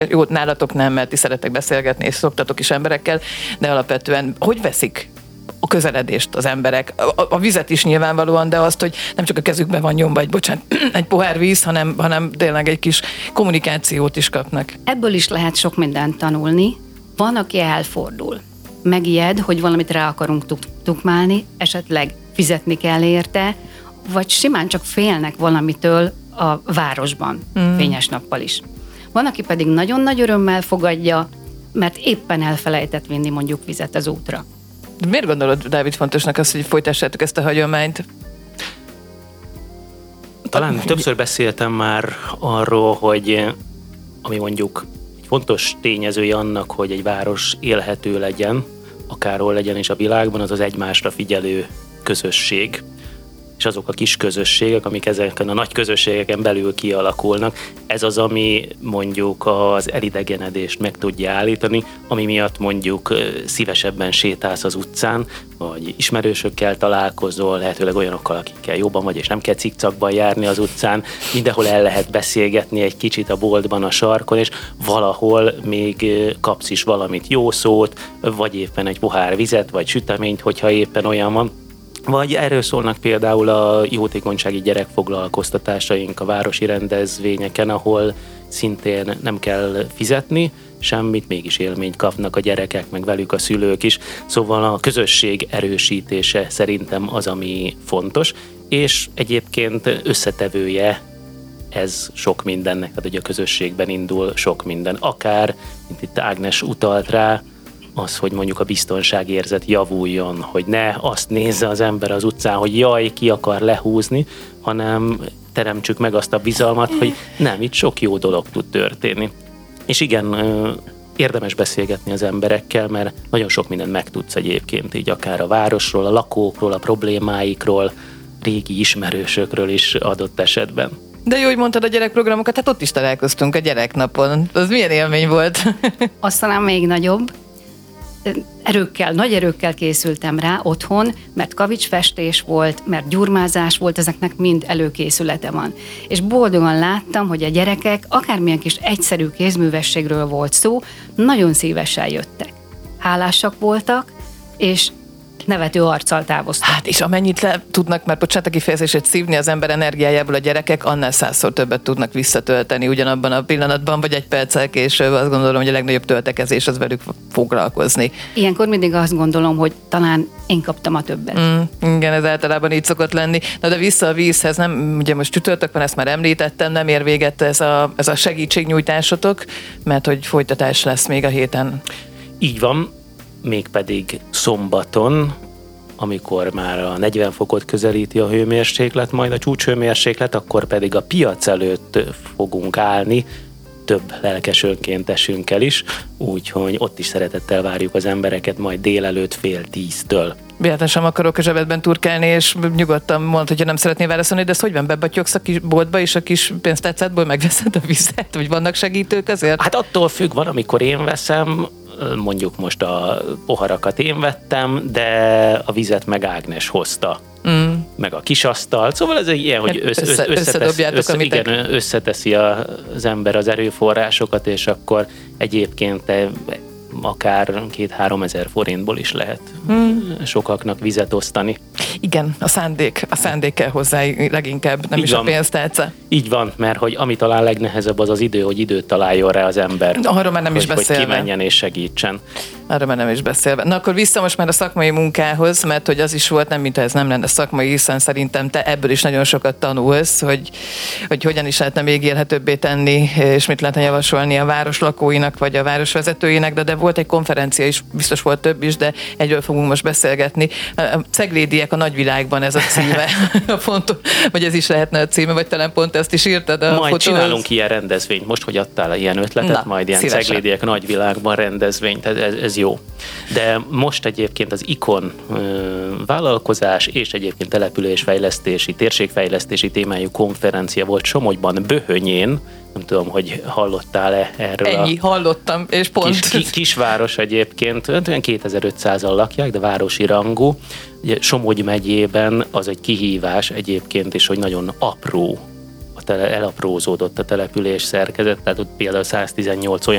Jó, nálatok nem, mert ti szeretek beszélgetni, és szoktatok is emberekkel, de alapvetően hogy veszik a közeledést az emberek? A vizet is nyilvánvalóan, de azt, hogy nem csak a kezükben van nyomva egy pohár víz, hanem tényleg egy kis kommunikációt is kapnak. Ebből is lehet sok mindent tanulni. Van, aki elfordul. Megijed, hogy valamit rá akarunk tukmálni, esetleg fizetni kell érte, vagy simán csak félnek valamitől a városban, fényes nappal is. Van, aki pedig nagyon nagy örömmel fogadja, mert éppen elfelejtett vinni mondjuk vizet az útra. Miért gondolod, Dávid, fontosnak az, hogy folytassátok ezt a hagyományt? Talán többször beszéltem már arról, hogy ami mondjuk egy fontos tényezője annak, hogy egy város élhető legyen, akárhol legyen is a világban, az az egymásra figyelő közösség. És azok a kis közösségek, amik ezeken a nagy közösségeken belül kialakulnak, ez az, ami mondjuk az elidegenedést meg tudja állítani, ami miatt mondjuk szívesebben sétálsz az utcán, vagy ismerősökkel találkozol, lehetőleg olyanokkal, akikkel jobban vagy, és nem kell cikcakban járni az utcán, mindenhol el lehet beszélgetni egy kicsit a boltban, a sarkon, és valahol még kapsz is valamit, jó szót, vagy éppen egy pohár vizet, vagy süteményt, hogyha éppen olyan van. Vagy erről szólnak például a jótékonysági gyerekfoglalkoztatásaink a városi rendezvényeken, ahol szintén nem kell fizetni semmit, mégis élményt kapnak a gyerekek, meg velük a szülők is. Szóval a közösség erősítése szerintem az, ami fontos, és egyébként összetevője ez sok mindennek, tehát hogy a közösségben indul sok minden. Akár, mint itt Ágnes utalt rá, az, hogy mondjuk a biztonságérzet javuljon, hogy ne azt nézze az ember az utcán, hogy jaj, ki akar lehúzni, hanem teremtsük meg azt a bizalmat, hogy nem, itt sok jó dolog tud történni. És igen, érdemes beszélgetni az emberekkel, mert nagyon sok mindent megtudsz egyébként, így akár a városról, a lakókról, a problémáikról, régi ismerősökről is adott esetben. De jó, hogy mondtad a gyerekprogramokat, hát ott is találkoztunk a gyereknapon. Az milyen élmény volt? Azt talán még nagyobb. Nagy erőkkel készültem rá otthon, mert kavicsfestés volt, mert gyurmázás volt, ezeknek mind előkészülete van. És boldogan láttam, hogy a gyerekek, akármilyen kis egyszerű kézművességről volt szó, nagyon szívesen jöttek. Hálásak voltak, és nevető arccal távoztak. Hát és amennyit le tudnak, mert bocsánat a kifejezését, szívni az ember energiájából a gyerekek, annál 100-szor többet tudnak visszatölteni ugyanabban a pillanatban, vagy egy perccel később. Azt gondolom, hogy a legnagyobb töltekezés az velük foglalkozni. Ilyenkor mindig azt gondolom, hogy talán én kaptam a többet. Igen, ez általában így szokott lenni. Na de vissza a vízhez, nem, ugye most csütörtök van, ezt már említettem, nem ér véget ez a segítségnyújtásotok, mert hogy folytatás lesz még a héten. Így van. Mégpedig szombaton, amikor már a 40 fokot közelíti a hőmérséklet, majd a csúcshőmérséklet, akkor pedig a piac előtt fogunk állni, több lelkes önkéntesünkkel is, úgyhogy ott is szeretettel várjuk az embereket majd délelőtt 9:30-től. Véletlenül sem akarok a zsebedben turkálni, és nyugodtan mondd, hogyha nem szeretnél válaszolni, de ezt hogy van, bebatyogsz a kis boltba, és a kis pénztárcádból megveszed a vizet? Vagy vannak segítők azért? Hát attól függ, van, amikor én veszem, mondjuk most a poharakat én vettem, de a vizet meg Ágnes hozta. Meg a kisasztalt. Szóval ez egy ilyen, hogy összeteszi az ember az erőforrásokat, és akkor egyébként akár 2-3 ezer forintból is lehet sokaknak vizet osztani. Igen, a szándék kell hozzá leginkább, nem így is van. A pénztárca. Így van, mert hogy ami talán legnehezebb az idő, hogy időt találjon rá az ember. Arról már nem is beszélve. Hogy kimenjen és segítsen. Arról már nem is beszélve. Na akkor vissza most már a szakmai munkához, mert hogy az is volt, nem mintha ez nem lenne szakmai, hiszen szerintem te ebből is nagyon sokat tanulsz, hogy hogyan is lehetne még élhetőbbé tenni, és mit lehetne javasolni a város lakóinak, vagy a városvezetőinek, de volt egy konferencia is, biztos volt több is, de egyről fogunk most beszélgetni. A Ceglédiek a nagyvilágban, ez a címe. Vagy ez is lehetne a címe, vagy talán pont ezt is írtad a majd fotóhoz. Csinálunk ilyen rendezvényt, most, hogy adtál ilyen ötletet, majd ilyen szívesen. Ceglédiek a nagyvilágban rendezvényt, ez jó. De most egyébként az ICON vállalkozás és egyébként településfejlesztési, térségfejlesztési témájú konferencia volt Somogyban, Böhönyén. Nem tudom, hogy hallottál-e erről. Ennyi, hallottam, és pont. Kisváros egyébként, olyan 2500-an lakják, de városi rangú. Ugye Somogy megyében az egy kihívás egyébként is, hogy nagyon apró a elaprózódott a település szerkezet, tehát ott például 118 olyan